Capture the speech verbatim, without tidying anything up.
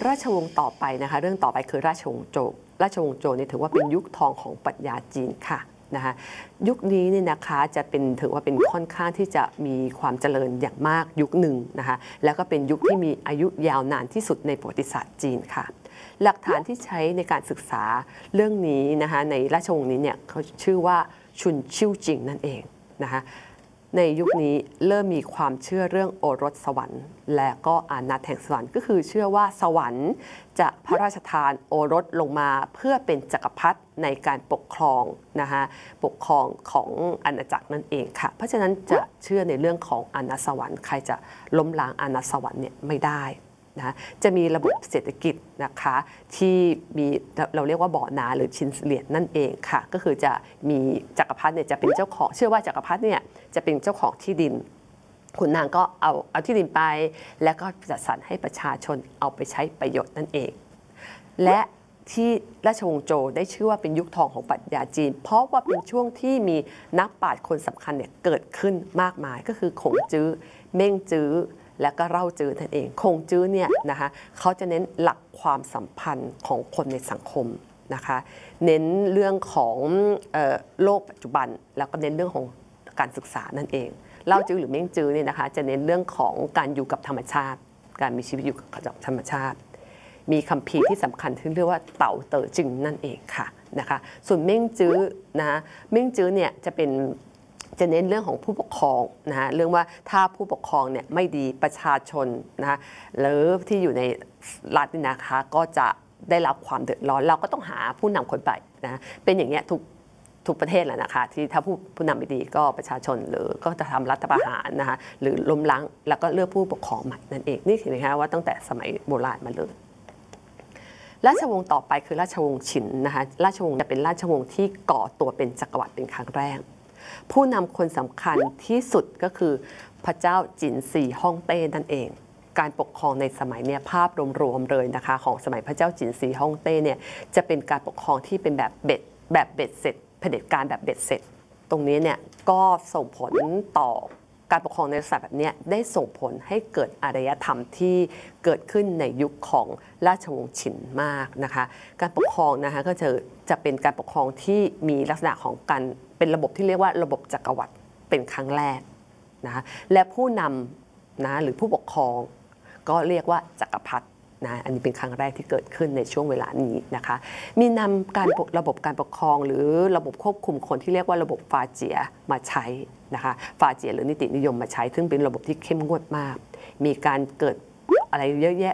ราชวงศ์ต่อไปนะคะเรื่องต่อไปคือราชวงศ์โจวราชวงศ์โจวนี่ถือว่าเป็นยุคทองของปรัชญาจีนค่ะนะคะยุคนี้เนี่ยนะคะจะเป็นถือว่าเป็นค่อนข้างที่จะมีความเจริญอย่างมากยุคหนึ่งนะคะแล้วก็เป็นยุคที่มีอายุยาวนานที่สุดในประวัติศาสตร์จีนค่ะหลักฐานที่ใช้ในการศึกษาเรื่องนี้นะคะในราชวงศ์นี้เนี่ยเขาชื่อว่าชุนชิ่วจิงนั่นเองนะคะในยุคนี้เริ่มมีความเชื่อเรื่องโอรสสวรรค์และก็อานัตแห่งสวรรค์ก็คือเชื่อว่าสวรรค์จะพระราชทานโอรสลงมาเพื่อเป็นจักรพรรดิในการปกครองนะคะปกครองของอาณาจักรนั่นเองค่ะเพราะฉะนั้นจะเชื่อในเรื่องของอานัตสวรรค์ใครจะล้มล้างอานัตสวรรค์เนี่ยไม่ได้นะจะมีระบบเศรษฐกิจนะคะที่มีเราเรียกว่าบ่อนาหรือชินเหรียญนั่นเองค่ะก็คือจะมีจักรพรรดิเนี่ยจะเป็นเจ้าของเชื่อว่าจักรพรรดิเนี่ยจะเป็นเจ้าของที่ดินขุนนางก็เอาเอาที่ดินไปแล้วก็จัดสรรให้ประชาชนเอาไปใช้ประโยชน์นั่นเองและที่ราชวงศ์โจวได้ชื่อว่าเป็นยุคทองของปรัชญาจีนเพราะว่าเป็นช่วงที่มีนักปราชญ์คนสำคัญเนี่ยเกิดขึ้นมากมายก็คือขงจื้อเม่งจื้อและก็เล่าจื้อนั่นเองคงจื้อเนี่ยนะคะเขาจะเน้นหลักความสัมพันธ์ของคนในสังคมนะคะเน้นเรื่องของเอ่อโลกปัจจุบันแล้วก็เน้นเรื่องของการศึกษานั่นเอเล่าจื้อหรือเม้งจื้อเนี่ยนะคะจะเน้นเรื่องของการอยู่กับธรรมชาติการมีชีวิตอยู่กับธรรมชาติมีคัมภีร์ที่สำคัญที่เรียกว่าเต่าเต๋อจึงนั่นเองค่ะนะคะส่วนเม้งจื้อนะเม้งจื้อเนี่ยจะเป็นจะเน้นเรื่องของผู้ปกครองนะฮะเรื่องว่าถ้าผู้ปกครองเนี่ยไม่ดีประชาชนนะหรือที่อยู่ในรัฐนี่นะคะก็จะได้รับความเดือดร้อนเราก็ต้องหาผู้นำคนใหม่นะเป็นอย่างเงี้ยทุกทุกประเทศแหละนะคะที่ถ้าผู้ผู้นำไม่ดีก็ประชาชนหรือก็จะทำรัฐประหารนะคะหรือล้มล้างแล้วก็เลือกผู้ปกครองใหม่นั่นเองนี่เห็นไหมคะว่าตั้งแต่สมัยโบราณมาเลยราชวงศ์ต่อไปคือราชวงศ์ฉินนะคะราชวงศ์จะเป็นราชวงศ์ที่ก่อตัวเป็นจักรวรรดิเป็นครั้งแรกผู้นำคนสำคัญที่สุดก็คือพระเจ้าจินซีฮ่องเต้นั่นเองการปกครองในสมัยเนี่ยภาพรวมๆเลยนะคะของสมัยพระเจ้าจินซีฮ่องเต้เนี่ยจะเป็นการปกครองที่เป็นแบบเบ็ดแบบเบ็ดเสร็จเผด็จการแบบเบ็ดเสร็จตรงนี้เนี่ยก็ส่งผลต่อการปกครองในลักษณะแบบนี้ได้ส่งผลให้เกิดอารยธรรมที่เกิดขึ้นในยุคของราชวงศ์ฉินมากนะคะการปกครองนะคะก็จะจะเป็นการปกครองที่มีลักษณะของการเป็นระบบที่เรียกว่าระบบจักรวรรดิเป็นครั้งแรกนะและผู้นำนะหรือผู้ปกครองก็เรียกว่าจักรพรรดินะอันนี้เป็นครั้งแรกที่เกิดขึ้นในช่วงเวลานี้นะคะมีนำการระบบการปกครองหรือระบบควบคุมคนที่เรียกว่าระบบฟาเจียมาใช้นะคะฟาเจียหรือนิตินิยมมาใช้ซึ่งเป็นระบบที่เข้มงวดมากมีการเกิดอะไรเยอะแยะ